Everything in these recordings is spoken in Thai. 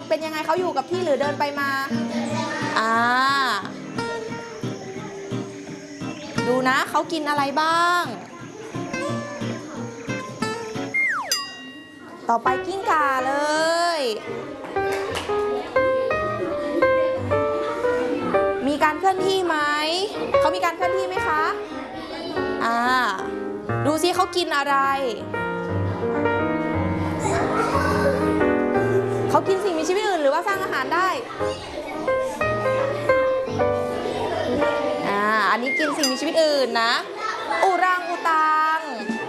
เป็นยังไงเขาอยู่กับที่หรือเดินไปมาดูนะเขากินอะไรบ้างต่อไปกิ้งก่าเลยมีการเคลื่อนที่ไหมเขามีการเคลื่อนที่ไหมคะดูซิเขากินอะไรเขากินสิ่งมีชีวิตอื่นหรือว่าสร้างอาหารได้อันนี้กินสิ่งมีชีวิตอื่นนะอูรังอูตัง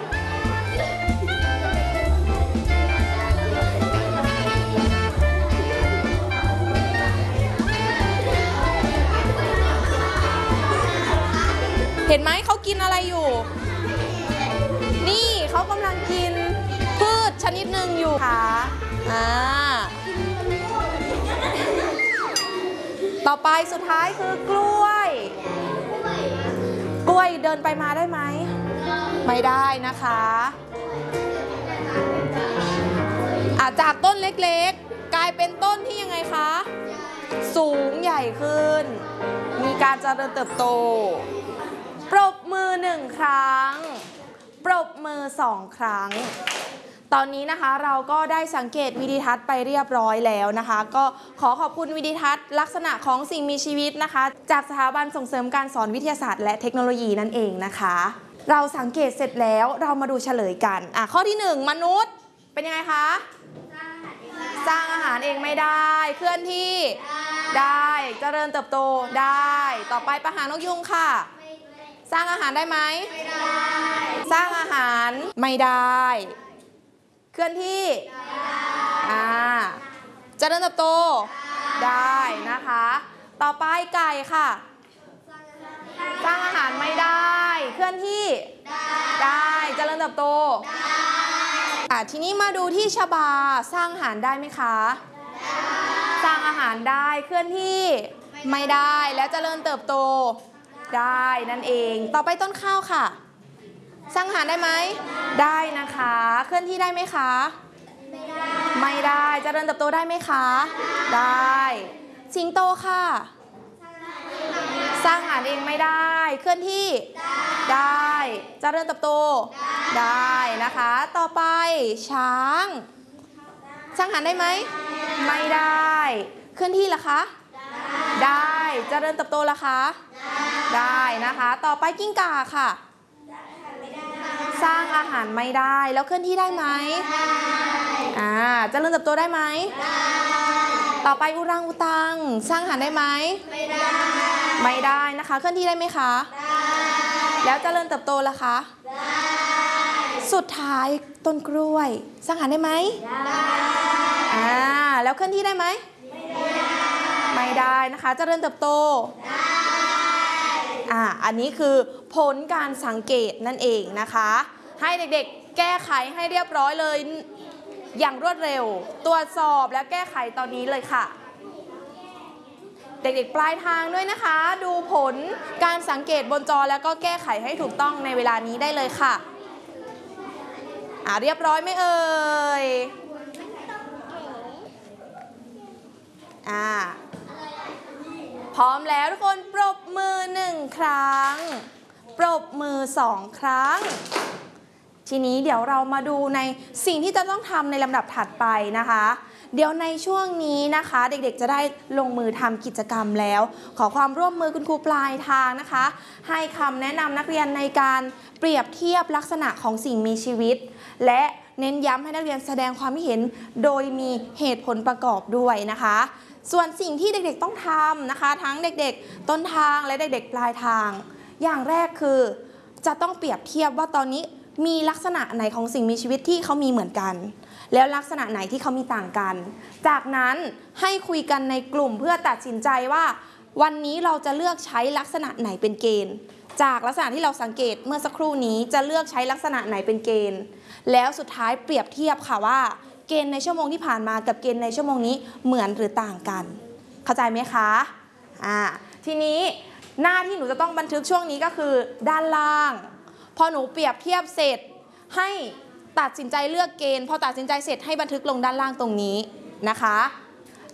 เห็นไหมเขากินอะไรอยู่นี่เขากำลังกินพืชชนิดหนึ่งอยู่ค่ะต่อไปสุดท้ายคือกล้วยเดินไปมาได้ไหมไม่ได้นะคะจากต้นเล็กๆกลายเป็นต้นที่ยังไงคะสูงใหญ่ขึ้นมีการเจริญเติบโตปรบมือ1 ครั้งปรบมือ2 ครั้งตอนนี้นะคะเราก็ได้สังเกตวิดีทัศน์ไปเรียบร้อยแล้วนะคะก็ขอขอบคุณวิดีทัศน์ลักษณะของสิ่งมีชีวิตนะคะจากสถาบันส่งเสริมการสอนวิทยาศาสตร์และเทคโนโลยีนั่นเองนะคะเราสังเกตเสร็จแล้วเรามาดูเฉลยกันข้อที่1มนุษย์เป็นยังไงคะสร้างอาหารเองไม่ได้เคลื่อนที่ได้เจริญเติบโตได้ต่อไปปะหางนกยุงค่ะสร้างอาหารได้ไหมไม่ได้สร้างอาหารไม่ได้เคลื่อนที่เจริญเติบโตได้นะคะต่อไปไก่ค่ะสร้างอาหารไม่ได้เคลื่อนที่ได้เจริญเติบโตทีนี้มาดูที่ชบาสร้างอาหารได้ไหมคะสร้างอาหารได้เคลื่อนที่ไม่ได้และเจริญเติบโตได้นั่นเองต่อไปต้นข้าวค่ะสร้างอาหารได้ไหมได้นะคะเคลื่อนที่ได้ไหมคะไม่ได้เจริญเติบโตได้ไหมคะได้สิงโตค่ะสร้างอาหารเองไม่ได้เคลื่อนที่ได้เจริญเติบโตได้นะคะต่อไปช้างสร้างอาหารได้ไหมไม่ได้เคลื่อนที่ล่ะคะได้เจริญเติบโตล่ะคะได้นะคะต่อไปกิ้งก่าค่ะสร้างอาหารไม่ได้แล้วเคลื่อนที่ได้ไหมเจริญเติบโตได้ไหมต่อไปอุรังอุตังสร้างอาหารได้ไหมไม่ได้นะคะเคลื่อนที่ได้ไหมคะแล้วเจริญเติบโตล่ะคะสุดท้ายต้นกล้วยสร้างอาหารได้ไหมแล้วเคลื่อนที่ได้ไหมไม่ได้นะคะเจริญเติบโตอันนี้คือผลการสังเกตนั่นเองนะคะให้เด็กๆแก้ไขให้เรียบร้อยเลยอย่างรวดเร็วตรวจสอบและแก้ไขตอนนี้เลยค่ะเด็กๆปลายทางด้วยนะคะดูผลการสังเกตบนจอแล้วก็แก้ไขให้ถูกต้องในเวลานี้ได้เลยค่ะเรียบร้อยไหมเอ่ยพร้อมแล้วทุกคนปรบมือ1 ครั้งปรบมือ2 ครั้งทีนี้เดี๋ยวเรามาดูในสิ่งที่จะต้องทำในลำดับถัดไปนะคะเดี๋ยวในช่วงนี้นะคะเด็กๆจะได้ลงมือทำกิจกรรมแล้วขอความร่วมมือคุณครูปลายทางนะคะให้คำแนะนำนักเรียนในการเปรียบเทียบลักษณะของสิ่งมีชีวิตและเน้นย้ำให้นักเรียนแสดงความคิดเห็นโดยมีเหตุผลประกอบด้วยนะคะส่วนสิ่งที่เด็กๆต้องทำนะคะทั้งเด็กๆต้นทางและเด็กๆปลายทางอย่างแรกคือจะต้องเปรียบเทียบว่าตอนนี้มีลักษณะไหนของสิ่งมีชีวิตที่เขามีเหมือนกันแล้วลักษณะไหนที่เขามีต่างกันจากนั้นให้คุยกันในกลุ่มเพื่อตัดสินใจว่าวันนี้เราจะเลือกใช้ลักษณะไหนเป็นเกณฑ์จากลักษณะที่เราสังเกตเมื่อสักครู่นี้จะเลือกใช้ลักษณะไหนเป็นเกณฑ์แล้วสุดท้ายเปรียบเทียบค่ะว่าเกณฑ์ในชั่วโมงที่ผ่านมากับเกณฑ์ในชั่วโมงนี้เหมือนหรือต่างกันเข้าใจไหมคะทีนี้หน้าที่หนูจะต้องบันทึกช่วงนี้ก็คือด้านล่างพอหนูเปรียบเทียบเสร็จให้ตัดสินใจเลือกเกณฑ์พอตัดสินใจเสร็จให้บันทึกลงด้านล่างตรงนี้นะคะ